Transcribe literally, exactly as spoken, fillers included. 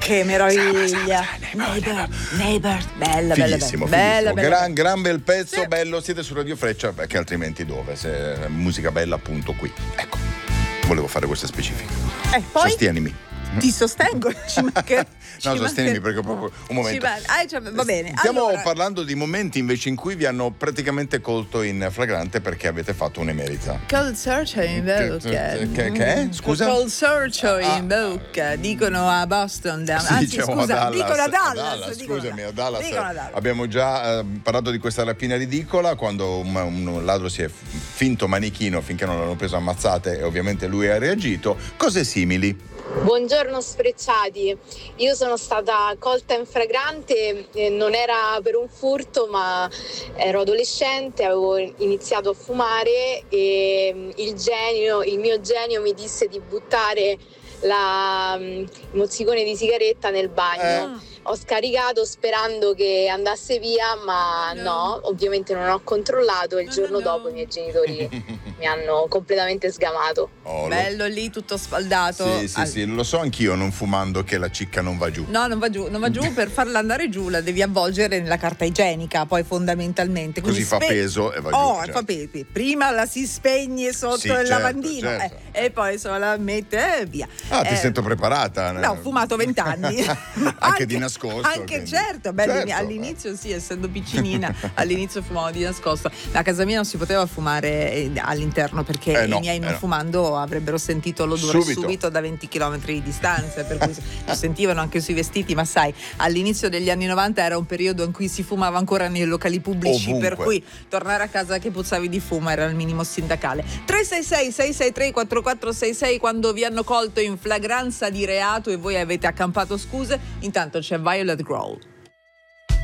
Che meraviglia. Neighbor, Neighbor, bella, Fighissimo, bella, bella, fighissimo. bella. Gran, gran bel pezzo, Sì. bello. Siete su Radio Freccia, perché altrimenti dove? Se musica bella appunto qui. Ecco, volevo fare questa specifica. Eh, poi Sostienimi. ti sostengo, ci manca- ci No, sostienimi manca- perché proprio un momento. ci va, ah, cioè, va bene. Stiamo Allora, parlando di momenti invece in cui vi hanno praticamente colto in flagrante perché avete fatto un'emerita. col sorcio in bocca. Che- che- che è? Scusa? Col sorcio Ah, in bocca. Dicono a Boston. Da, Sì, anzi, diciamo scusa, a Dallas, dicono a Dallas. a Dallas, dicono a scusami, a Dallas. Dallas. Dicono a Dallas. Abbiamo già eh, parlato di questa rapina ridicola quando un, un ladro si è finto manichino finché non l'hanno preso ammazzate e ovviamente lui ha reagito. Cose simili. Buongiorno sfrecciati, io sono stata colta in flagrante, eh, non era per un furto ma ero adolescente, avevo iniziato a fumare e mm, il genio, il mio genio mi disse di buttare la, mm, il mozzicone di sigaretta nel bagno. Eh. Ho scaricato sperando che andasse via, ma No. no, ovviamente non ho controllato e il No, giorno no, no. dopo i miei genitori mi hanno completamente sgamato. Oh, lo- Bello lì, tutto spaldato. Sì, sì, Al- sì, lo so anch'io non fumando che la cicca non va giù. No, non va giù, non va giù, per farla andare giù la devi avvolgere nella carta igienica, poi fondamentalmente. Così Quindi fa peso e va giù, Oh, certo. fa peso. Prima la si spegne sotto Sì, il certo, lavandino certo. eh, e poi se la mette e via. Ah, ti Eh, sento preparata. No, ho fumato vent'anni. Anche di nascosto, Anche quindi. certo, beh, Certo. all'inizio sì, essendo piccinina, all'inizio fumavo di nascosto. A casa mia non si poteva fumare eh, all'interno perché Eh, no, i miei non eh, no. fumando avrebbero sentito l'odore Subito. subito, da venti chilometri di distanza, per cui lo sentivano anche sui vestiti, ma sai, all'inizio degli anni novanta era un periodo in cui si fumava ancora nei locali pubblici, Ovunque. per cui tornare a casa che puzzavi di fumo era il minimo sindacale. tre sei sei sei sei tre quattro quattro sei sei quando vi hanno colto in flagranza di reato e voi avete accampato scuse, intanto c'è Violet Growl.